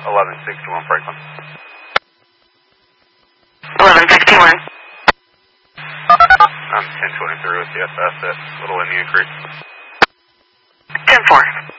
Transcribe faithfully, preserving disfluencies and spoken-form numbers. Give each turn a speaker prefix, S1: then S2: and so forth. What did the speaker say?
S1: eleven sixty-one Franklin.
S2: eleven sixty-one.
S1: I'm ten twenty-three with the S S at Little Indian Creek.
S2: ten four.